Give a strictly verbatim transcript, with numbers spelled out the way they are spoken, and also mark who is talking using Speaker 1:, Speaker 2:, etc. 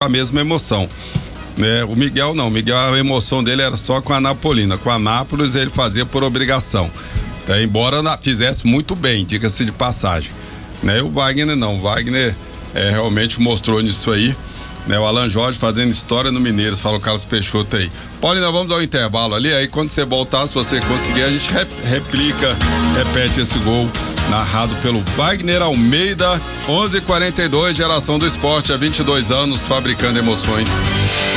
Speaker 1: a mesma emoção. Né? O Miguel não, o Miguel, a emoção dele era só com a Napolina, com a Nápoles ele fazia por obrigação, é, embora na, fizesse muito bem, diga-se de passagem, né? O Wagner não, o Wagner é, realmente mostrou nisso aí, né? O Alan Jorge fazendo história no Mineiros, fala o Carlos Peixoto aí. Paulinho, nós vamos ao intervalo ali, aí quando você voltar, se você conseguir, a gente rep, replica, repete esse gol narrado pelo Wagner Almeida. Onze e quarenta e dois, geração do esporte, há vinte e dois anos, fabricando emoções.